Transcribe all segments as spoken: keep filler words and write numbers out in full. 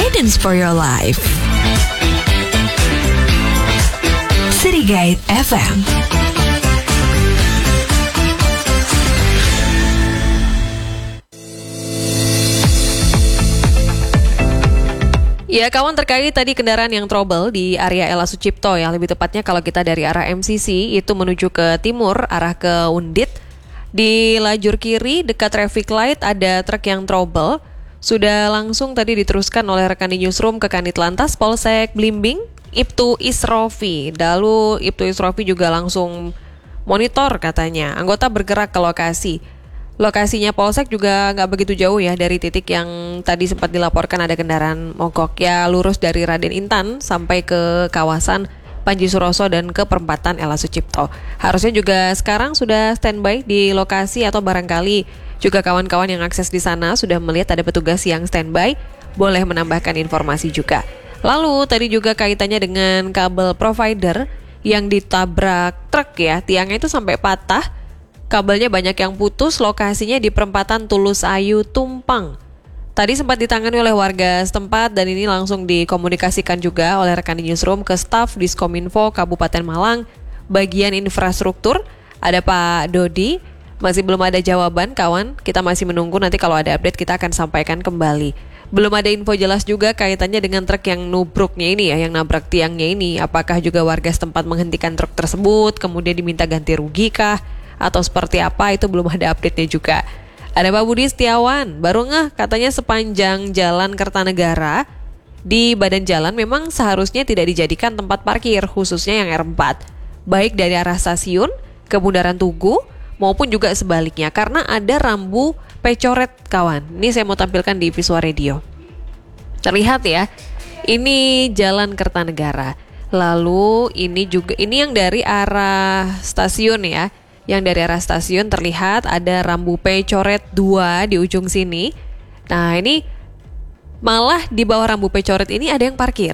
guidance for your life. City Guide F M. Ya kawan, terkait tadi kendaraan yang trouble di area Ella Sucipto ya, lebih tepatnya kalau kita dari arah M C C itu menuju ke timur arah ke Undit, di lajur kiri dekat traffic light ada truk yang trouble. Sudah langsung tadi diteruskan oleh rekan di newsroom ke Kanit Lantas Polsek Blimbing, Ibtu Isrofi. Lalu Ibtu Isrofi juga langsung monitor katanya, anggota bergerak ke lokasi. Lokasinya Polsek juga nggak begitu jauh ya dari titik yang tadi sempat dilaporkan ada kendaraan mogok. Ya lurus dari Raden Intan sampai ke kawasan Panji Suroso dan ke perempatan Ella Sucipto. Harusnya juga sekarang sudah standby di lokasi atau barangkali juga kawan-kawan yang akses di sana sudah melihat ada petugas yang standby, boleh menambahkan informasi juga. Lalu tadi juga kaitannya dengan kabel provider yang ditabrak truk ya, tiangnya itu sampai patah. Kabelnya banyak yang putus, lokasinya di perempatan Tulus Ayu Tumpang. Tadi sempat ditangani oleh warga setempat dan ini langsung dikomunikasikan juga oleh rekan di newsroom ke staf Diskominfo Kabupaten Malang, bagian infrastruktur. Ada Pak Dodi, masih belum ada jawaban kawan, kita masih menunggu, nanti kalau ada update kita akan sampaikan kembali. Belum ada info jelas juga kaitannya dengan truk yang nubruknya ini ya, yang nabrak tiangnya ini. Apakah juga warga setempat menghentikan truk tersebut, kemudian diminta ganti rugi kah? Atau seperti apa, itu belum ada update-nya juga. Ada Pak Budi Setiawan, baru ngeh katanya sepanjang Jalan Kertanegara di badan jalan memang seharusnya tidak dijadikan tempat parkir, khususnya yang R empat. Baik dari arah stasiun ke Bundaran Tugu maupun juga sebaliknya, karena ada rambu pecoret kawan. Ini saya mau tampilkan di visual radio. Terlihat ya, ini Jalan Kertanegara. Lalu ini juga, ini yang dari arah stasiun ya. Yang dari arah stasiun terlihat ada rambu P coret dua di ujung sini. Nah ini malah di bawah rambu P coret ini ada yang parkir.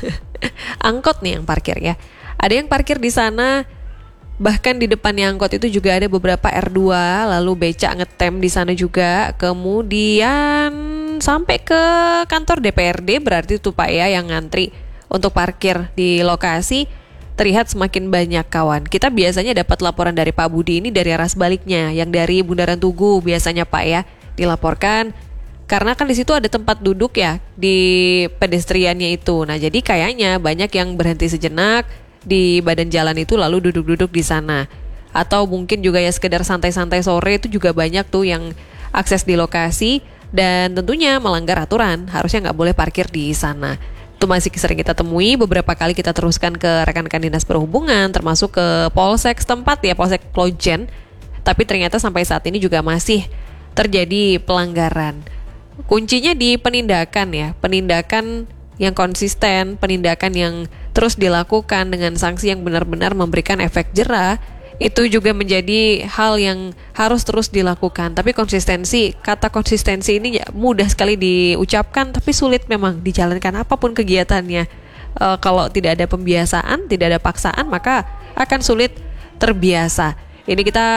Angkot nih yang parkir ya. Ada yang parkir di sana. Bahkan di depannya angkot itu juga ada beberapa R dua. Lalu becak ngetem di sana juga. Kemudian sampai ke kantor D P R D berarti tuh Pak ya yang ngantri untuk parkir di lokasi. Terlihat semakin banyak kawan. Kita biasanya dapat laporan dari Pak Budi ini dari arah sebaliknya, yang dari Bundaran Tugu biasanya Pak ya dilaporkan, karena kan di situ ada tempat duduk ya di pedestriannya itu. Nah jadi kayaknya banyak yang berhenti sejenak di badan jalan itu lalu duduk-duduk di sana, atau mungkin juga ya sekedar santai-santai sore itu juga banyak tuh yang akses di lokasi dan tentunya melanggar aturan, harusnya nggak boleh parkir di sana. Itu masih sering kita temui, beberapa kali kita teruskan ke rekan-rekan dinas perhubungan, termasuk ke Polsek setempat ya, Polsek Klojen. Tapi ternyata sampai saat ini juga masih terjadi pelanggaran. Kuncinya di penindakan ya, penindakan yang konsisten, penindakan yang terus dilakukan dengan sanksi yang benar-benar memberikan efek jera. Itu juga menjadi hal yang harus terus dilakukan. Tapi konsistensi, kata konsistensi ini ya mudah sekali diucapkan, tapi sulit memang dijalankan apapun kegiatannya. E, kalau tidak ada pembiasaan, tidak ada paksaan, maka akan sulit terbiasa. Ini kita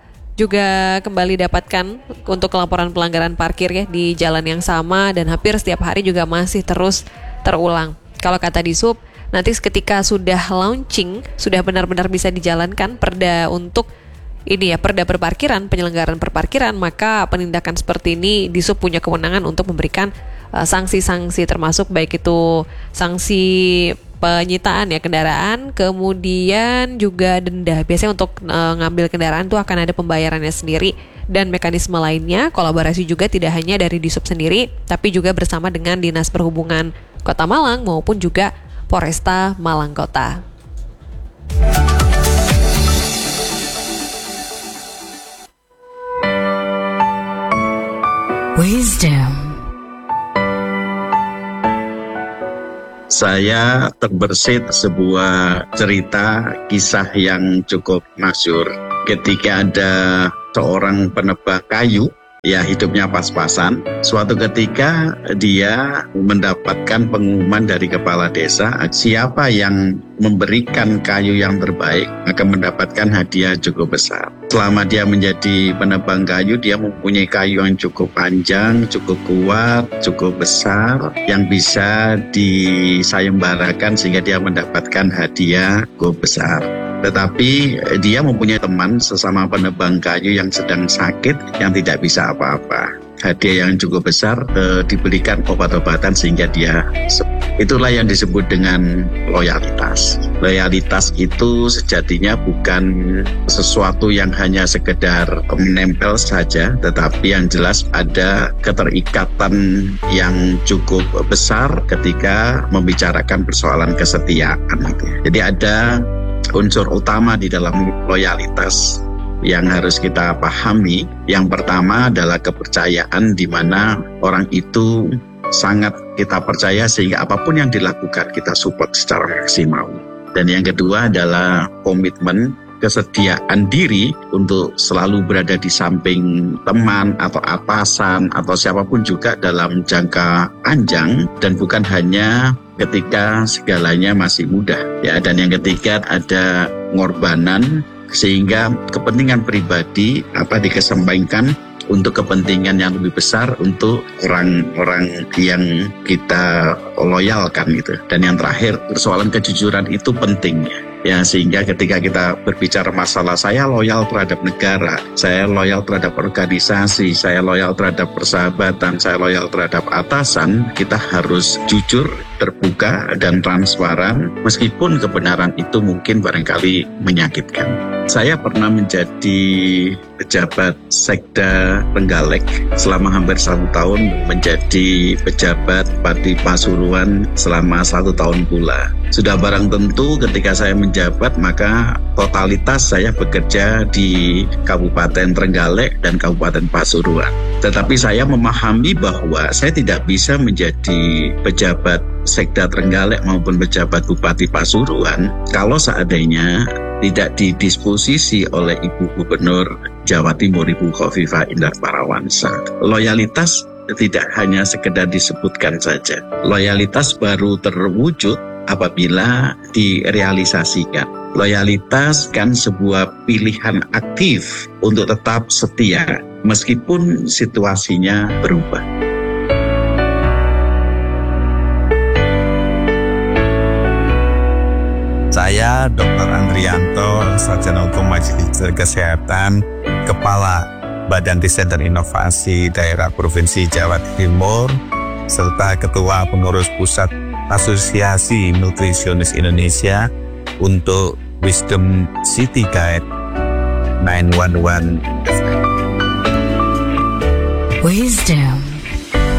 juga kembali dapatkan untuk laporan pelanggaran parkir ya di jalan yang sama dan hampir setiap hari juga masih terus terulang. Kalau kata Disub, nanti ketika sudah launching, sudah benar-benar bisa dijalankan perda untuk ini ya, perda perparkiran, penyelenggaraan perparkiran, maka penindakan seperti ini Disub punya kewenangan untuk memberikan uh, sanksi-sanksi, termasuk baik itu sanksi penyitaan ya kendaraan, kemudian juga denda. Biasanya untuk uh, ngambil kendaraan itu akan ada pembayarannya sendiri dan mekanisme lainnya. Kolaborasi juga tidak hanya dari Disub sendiri, tapi juga bersama dengan Dinas Perhubungan Kota Malang maupun juga Polresta Malang Kota. Wisdom. Saya terbersit sebuah cerita kisah yang cukup masyhur. Ketika ada seorang penebang kayu ya hidupnya pas-pasan. Suatu ketika dia mendapatkan pengumuman dari kepala desa, siapa yang memberikan kayu yang terbaik akan mendapatkan hadiah cukup besar. Selama dia menjadi penebang kayu, dia mempunyai kayu yang cukup panjang, cukup kuat, cukup besar, yang bisa disayembarakan sehingga dia mendapatkan hadiah cukup besar. Tetapi dia mempunyai teman sesama penebang kayu yang sedang sakit, yang tidak bisa apa-apa. Hadiah yang cukup besar e, diberikan obat-obatan sehingga dia sembuh. Itulah yang disebut dengan loyalitas. Loyalitas itu sejatinya bukan sesuatu yang hanya sekedar menempel saja, tetapi yang jelas ada keterikatan yang cukup besar ketika membicarakan persoalan kesetiaan. Jadi ada unsur utama di dalam loyalitas yang harus kita pahami. Yang pertama adalah kepercayaan, di mana orang itu sangat kita percaya sehingga apapun yang dilakukan kita support secara maksimal. Dan yang kedua adalah komitmen, kesediaan diri untuk selalu berada di samping teman atau atasan atau siapapun juga dalam jangka panjang, dan bukan hanya ketika segalanya masih mudah, ya. Dan yang ketiga ada pengorbanan, sehingga kepentingan pribadi apa dikesampingkan untuk kepentingan yang lebih besar untuk orang-orang yang kita loyalkan gitu. Dan yang terakhir, persoalan kejujuran itu penting, ya, sehingga ketika kita berbicara masalah saya loyal terhadap negara, saya loyal terhadap organisasi, saya loyal terhadap persahabatan, saya loyal terhadap atasan, kita harus jujur, terbuka, dan transparan, meskipun kebenaran itu mungkin barangkali menyakitkan. Saya pernah menjadi pejabat Sekda Trenggalek selama hampir satu tahun, menjadi pejabat Bupati Pasuruan selama satu tahun pula. Sudah barang tentu ketika saya menjabat, maka totalitas saya bekerja di Kabupaten Trenggalek dan Kabupaten Pasuruan. Tetapi saya memahami bahwa saya tidak bisa menjadi pejabat Sekda Trenggalek maupun pejabat Bupati Pasuruan kalau seandainya tidak didisposisi oleh Ibu Gubernur Jawa Timur, Ibu Khofifah Indar Parawansa. Loyalitas tidak hanya sekedar disebutkan saja. Loyalitas baru terwujud apabila direalisasikan. Loyalitas kan sebuah pilihan aktif untuk tetap setia meskipun situasinya berubah. Saya Doktor Andrianto, Sarjana Hukum Majelis Kesehatan, Kepala Badan Riset dan Inovasi Daerah Provinsi Jawa Timur, serta Ketua Pengurus Pusat Asosiasi Nutrisionis Indonesia untuk Wisdom City Guide sembilan satu satu F M. Wisdom